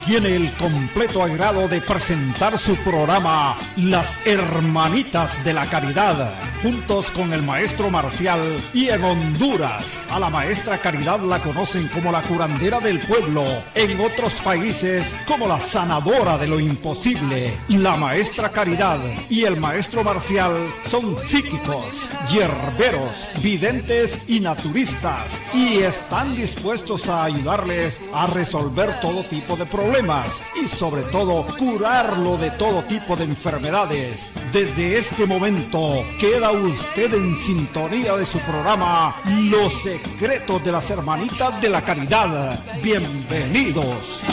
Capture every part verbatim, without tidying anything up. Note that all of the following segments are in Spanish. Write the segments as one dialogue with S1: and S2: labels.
S1: Tiene el completo agrado de presentar su programa Las Hermanitas de la Caridad, juntos con el maestro Marcial, y en Honduras a la maestra Caridad la conocen como la curandera del pueblo, en otros países como la sanadora de lo imposible. La maestra Caridad y el maestro Marcial son psíquicos, hierberos, videntes y naturistas, y están dispuestos a ayudarles a resolver todo tipo de problemas y sobre todo curarlo de todo tipo de enfermedades. Desde este momento queda usted en sintonía de su programa Los Secretos de las Hermanitas de la Caridad. Bienvenidos.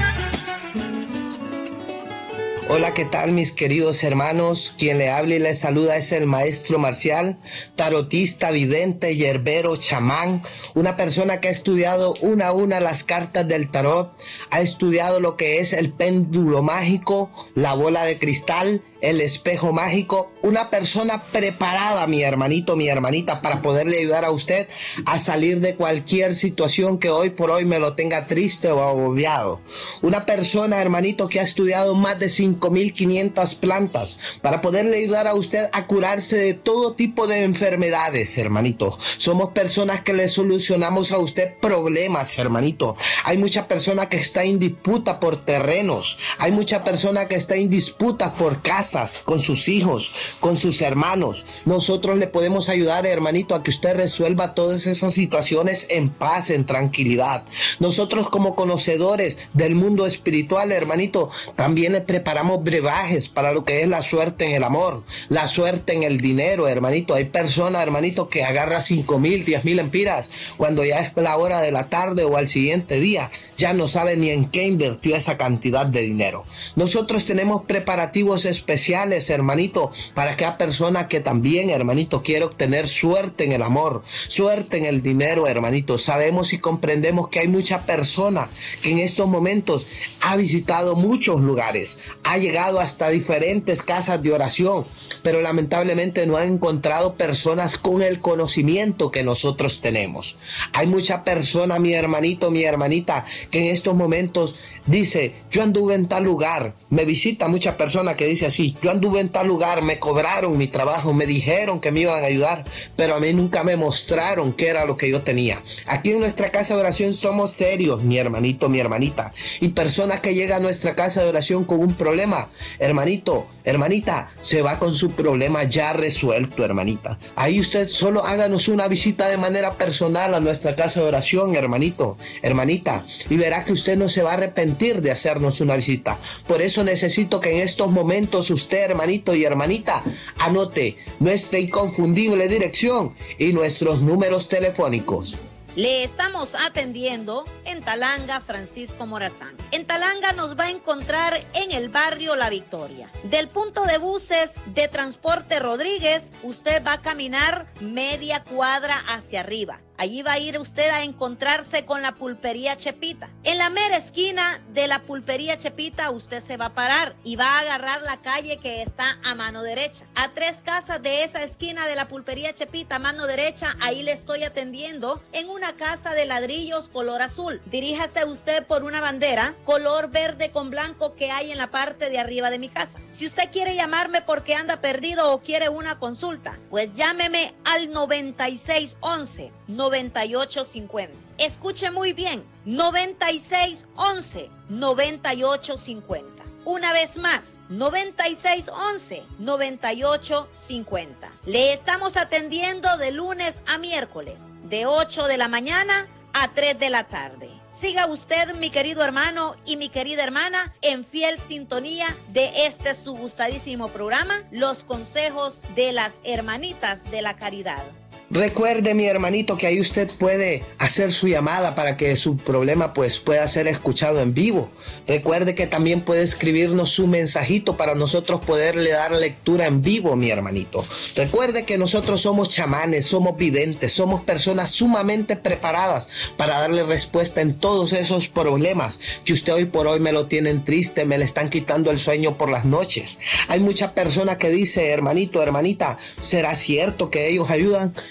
S2: Hola, ¿qué tal mis queridos hermanos? Quien le habla y le saluda es el maestro Marcial, tarotista, vidente, yerbero, chamán, una persona que ha estudiado una a una las cartas del tarot, ha estudiado lo que es el péndulo mágico, la bola de cristal, el espejo mágico, una persona preparada, mi hermanito, mi hermanita, para poderle ayudar a usted a salir de cualquier situación que hoy por hoy me lo tenga triste o agobiado. Una persona, hermanito, que ha estudiado más de cinco mil quinientas plantas para poderle ayudar a usted a curarse de todo tipo de enfermedades, hermanito. Somos personas que le solucionamos a usted problemas, hermanito. Hay mucha persona que está en disputa por terrenos, hay mucha persona que está en disputa por casas, con sus hijos, con sus hermanos. Nosotros le podemos ayudar, hermanito, a que usted resuelva todas esas situaciones en paz, en tranquilidad. Nosotros, como conocedores del mundo espiritual, hermanito, también le preparamos brebajes para lo que es la suerte en el amor, la suerte en el dinero, hermanito. Hay personas, hermanito, que agarra cinco mil, diez mil empiras cuando ya es la hora de la tarde o al siguiente día, ya no sabe ni en qué invirtió esa cantidad de dinero. Nosotros tenemos preparativos especiales especiales, hermanito, para aquella persona que también, hermanito, quiere obtener suerte en el amor, suerte en el dinero, hermanito. Sabemos y comprendemos que hay mucha persona que en estos momentos ha visitado muchos lugares, ha llegado hasta diferentes casas de oración, pero lamentablemente no ha encontrado personas con el conocimiento que nosotros tenemos. Hay mucha persona, mi hermanito, mi hermanita, que en estos momentos dice: yo anduve en tal lugar. Me visita mucha persona que dice así: yo anduve en tal lugar, me cobraron mi trabajo, me dijeron que me iban a ayudar, pero a mí nunca me mostraron qué era lo que yo tenía. Aquí en nuestra casa de oración somos serios, mi hermanito, mi hermanita, y personas que llegan a nuestra casa de oración con un problema, hermanito, hermanita, se va con su problema ya resuelto, hermanita. Ahí usted solo háganos una visita de manera personal a nuestra casa de oración, hermanito, hermanita, y verá que usted no se va a arrepentir de hacernos una visita. Por eso necesito que en estos momentos usted, hermanito y hermanita, anote nuestra inconfundible dirección y nuestros números telefónicos.
S3: Le estamos atendiendo en Talanga, Francisco Morazán. En Talanga nos va a encontrar en el barrio La Victoria. Del punto de buses de Transporte Rodríguez, usted va a caminar media cuadra hacia arriba. Allí va a ir usted a encontrarse con la pulpería Chepita. En la mera esquina de la pulpería Chepita usted se va a parar y va a agarrar la calle que está a mano derecha. A tres casas de esa esquina de la pulpería Chepita a mano derecha, ahí le estoy atendiendo en una casa de ladrillos color azul. Diríjase usted por una bandera color verde con blanco que hay en la parte de arriba de mi casa. Si usted quiere llamarme porque anda perdido o quiere una consulta, pues llámeme al noventa y seis once, noventa y ocho cincuenta. Escuche muy bien, noventa y seis once, noventa y ocho cincuenta. Una vez más, noventa y seis once, noventa y ocho cincuenta. Le estamos atendiendo de lunes a miércoles, de ocho de la mañana a tres de la tarde. Siga usted, mi querido hermano y mi querida hermana, en fiel sintonía de este su gustadísimo programa, Los Consejos de las Hermanitas de la Caridad.
S2: Recuerde, mi hermanito, que ahí usted puede hacer su llamada para que su problema pues pueda ser escuchado en vivo. Recuerde que también puede escribirnos su mensajito para nosotros poderle dar lectura en vivo, mi hermanito. Recuerde que nosotros somos chamanes, somos videntes, somos personas sumamente preparadas para darle respuesta en todos esos problemas que usted hoy por hoy me lo tienen triste, me le están quitando el sueño por las noches. Hay mucha persona que dice: hermanito, hermanita, ¿será cierto que ellos ayudan?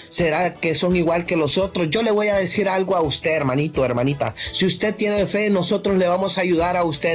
S2: ¿Será que son igual que los otros? Yo le voy a decir algo a usted, hermanito, hermanita. Si usted tiene fe, nosotros le vamos a ayudar a usted.